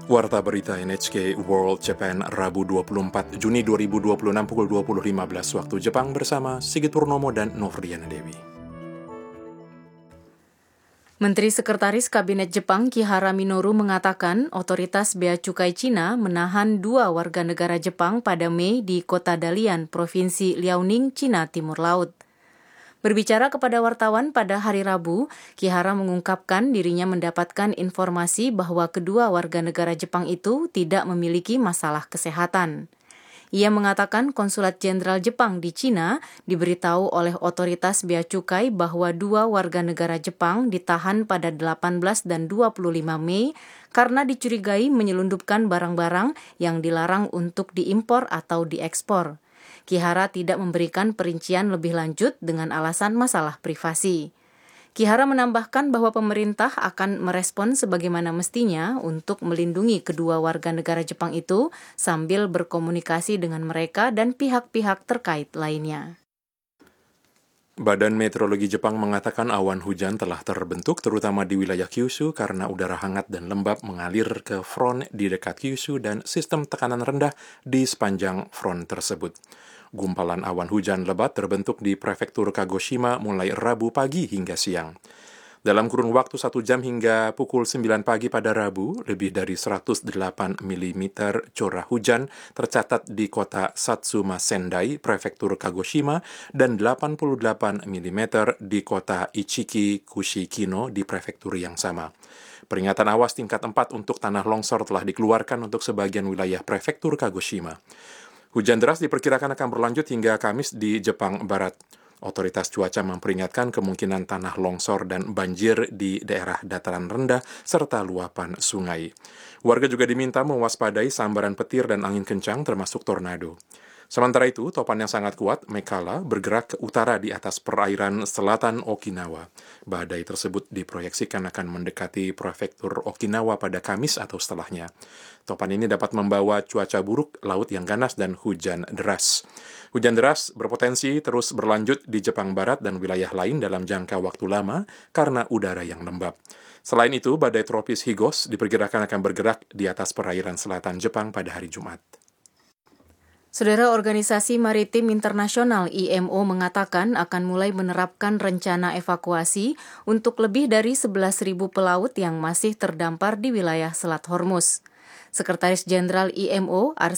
Warta Berita NHK World Japan Rabu 24 Juni 2026 pukul 20.15 waktu Jepang bersama Sigit Purnomo dan Novriana Dewi. Menteri Sekretaris Kabinet Jepang Kihara Minoru mengatakan otoritas Bea Cukai Cina menahan 2 warga negara Jepang pada Mei di kota Dalian, Provinsi Liaoning, Cina Timur Laut. Berbicara kepada wartawan pada hari Rabu, Kihara mengungkapkan dirinya mendapatkan informasi bahwa kedua warga negara Jepang itu tidak memiliki masalah kesehatan. Ia mengatakan Konsulat Jenderal Jepang di Cina diberitahu oleh otoritas Bea Cukai bahwa 2 warga negara Jepang ditahan pada 18 dan 25 Mei karena dicurigai menyelundupkan barang-barang yang dilarang untuk diimpor atau diekspor. Kihara tidak memberikan perincian lebih lanjut dengan alasan masalah privasi. Kihara menambahkan bahwa pemerintah akan merespon sebagaimana mestinya untuk melindungi kedua warga negara Jepang itu sambil berkomunikasi dengan mereka dan pihak-pihak terkait lainnya. Badan Meteorologi Jepang mengatakan awan hujan telah terbentuk terutama di wilayah Kyushu karena udara hangat dan lembab mengalir ke front di dekat Kyushu dan sistem tekanan rendah di sepanjang front tersebut. Gumpalan awan hujan lebat terbentuk di prefektur Kagoshima mulai Rabu pagi hingga siang. Dalam kurun waktu 1 jam hingga pukul 9 pagi pada Rabu, lebih dari 108 mm curah hujan tercatat di kota Satsuma Sendai, prefektur Kagoshima, dan 88 mm di kota Ichiki Kushikino di prefektur yang sama. Peringatan awas tingkat 4 untuk tanah longsor telah dikeluarkan untuk sebagian wilayah prefektur Kagoshima. Hujan deras diperkirakan akan berlanjut hingga Kamis di Jepang Barat. Otoritas cuaca memperingatkan kemungkinan tanah longsor dan banjir di daerah dataran rendah serta luapan sungai. Warga juga diminta mewaspadai sambaran petir dan angin kencang termasuk tornado. Sementara itu, topan yang sangat kuat, Mekala, bergerak ke utara di atas perairan selatan Okinawa. Badai tersebut diproyeksikan akan mendekati prefektur Okinawa pada Kamis atau setelahnya. Topan ini dapat membawa cuaca buruk, laut yang ganas, dan hujan deras. Hujan deras berpotensi terus berlanjut di Jepang Barat dan wilayah lain dalam jangka waktu lama karena udara yang lembab. Selain itu, badai tropis Higos diperkirakan akan bergerak di atas perairan selatan Jepang pada hari Jumat. Saudara, Organisasi Maritim Internasional IMO mengatakan akan mulai menerapkan rencana evakuasi untuk lebih dari 11.000 pelaut yang masih terdampar di wilayah Selat Hormuz. Sekretaris Jenderal IMO